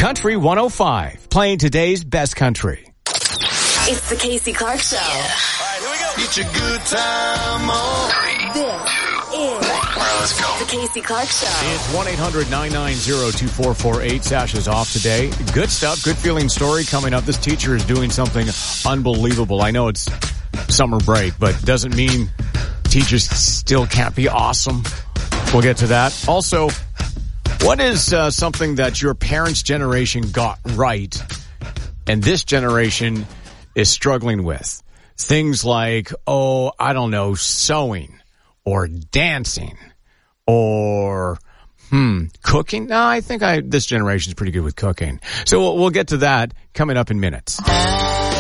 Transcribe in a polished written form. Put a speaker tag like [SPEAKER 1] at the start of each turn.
[SPEAKER 1] Country 105, playing today's best country.
[SPEAKER 2] It's the Casey Clark Show.
[SPEAKER 3] All right, here we go. Get your good time on.
[SPEAKER 2] This is
[SPEAKER 3] Let's go.
[SPEAKER 2] the Casey Clark Show.
[SPEAKER 1] It's 1-800-990-2448. Sasha's off today. Good stuff. Good feeling story coming up. This teacher is doing something unbelievable. I know it's summer break, but doesn't mean teachers still can't be awesome. We'll get to that. Also, what is something that your parents' generation got right and this generation is struggling with? Things like, sewing or dancing or cooking. No, I think this generation is pretty good with cooking. So we'll get to that coming up in minutes.